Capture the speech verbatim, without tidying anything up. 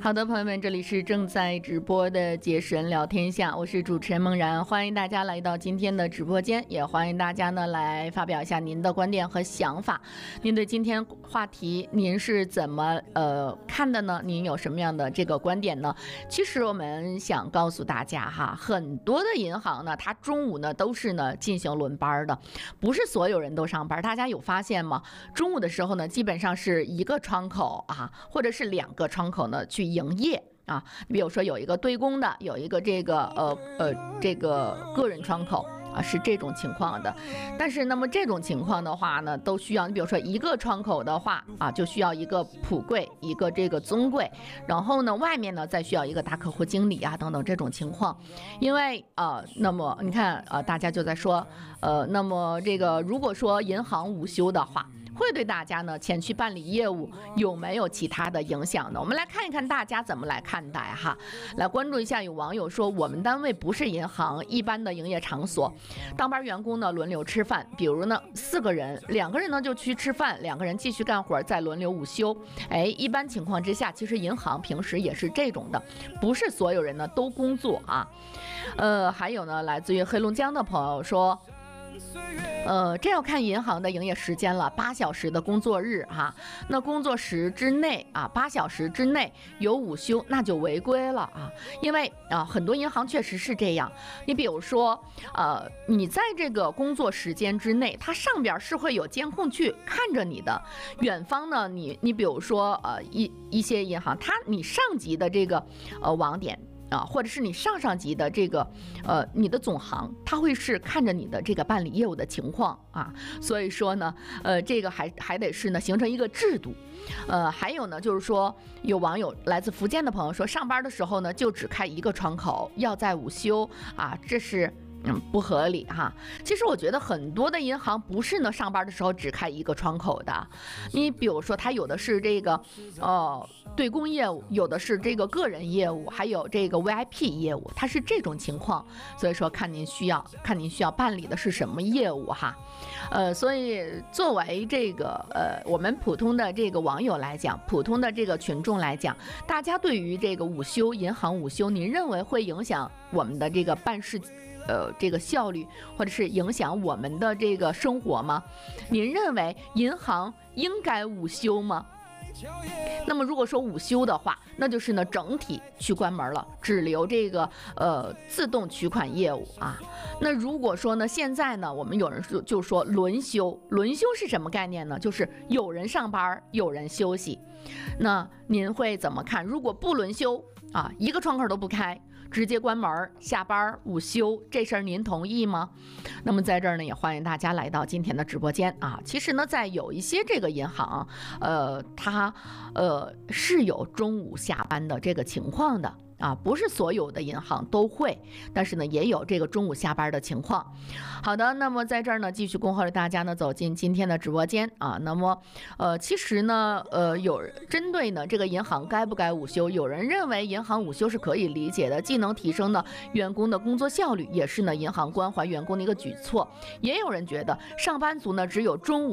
好的，朋友们，这里是正在直播的杰神聊天下，我是主持人梦然，欢迎大家来到今天的直播间，也欢迎大家呢来发表一下您的观点和想法。您对今天话题您是怎么呃看的呢？您有什么样的这个观点呢？其实我们想告诉大家哈，很多的银行呢，它中午呢都是呢进行轮班的，不是所有人都上班。大家有发现吗？中午的时候呢，基本上是一个窗口啊，或者是两个窗口呢去营业啊。比如说有一个对公的，有一个这个呃呃这个个人窗口。啊，是这种情况的，但是那么这种情况的话呢，都需要你比如说一个窗口的话啊，就需要一个普柜，一个这个宗柜，然后呢外面呢再需要一个大客户经理啊等等这种情况。因为呃，那么你看呃，大家就在说呃，那么这个如果说银行午休的话，会对大家呢前去办理业务有没有其他的影响呢？我们来看一看大家怎么来看待哈。来关注一下，有网友说我们单位不是银行，一般的营业场所，当班员工呢轮流吃饭，比如呢四个人，两个人呢就去吃饭，两个人继续干活，再轮流午休。哎，一般情况之下，其实银行平时也是这种的，不是所有人呢都工作啊。呃，还有呢，来自于黑龙江的朋友说。呃，这要看银行的营业时间了，八小时的工作日哈、啊，那工作时之内啊，八小时之内有午休，那就违规了啊。因为啊，很多银行确实是这样。你比如说，呃，你在这个工作时间之内，它上边是会有监控去看着你的。远方呢，你你比如说呃一一些银行，它你上级的这个呃网点。啊，或者是你上上级的这个，呃，你的总行，他会是看着你的这个办理业务的情况啊，所以说呢，呃，这个还还得是呢形成一个制度，呃，还有呢就是说，有网友来自福建的朋友说，上班的时候呢就只开一个窗口，要在午休啊，这是。嗯，不合理哈。其实我觉得很多的银行不是呢上班的时候只开一个窗口的，你比如说它有的是这个呃对公业务，有的是这个个人业务，还有这个 V I P 业务，它是这种情况。所以说看您需要看您需要办理的是什么业务哈。呃，所以作为这个呃我们普通的这个网友来讲，普通的这个群众来讲，大家对于这个午休银行午休，您认为会影响我们的这个办事？呃，这个效率，或者是影响我们的这个生活吗？您认为银行应该午休吗？那么如果说午休的话，那就是呢整体去关门了，只留这个呃自动取款业务啊。那如果说呢现在呢我们有人就就说轮休，轮休是什么概念呢？就是有人上班，有人休息。那您会怎么看？如果不轮休啊，一个窗口都不开，直接关门下班午休，这事儿您同意吗？那么在这儿呢，也欢迎大家来到今天的直播间啊。其实呢，在有一些这个银行，呃，它呃是有中午下班的这个情况的。啊，不是所有的银行都会，但是呢，也有这个中午下班的情况。好的，那么在这儿呢，继续恭贺大家呢走进今天的直播间啊。那么，呃，其实呢，呃，有针对呢这个银行该不该午休，有人认为银行午休是可以理解的，既能提升呢员工的工作效率，也是呢银行关怀员工的一个举措。也有人觉得上班族呢只有中午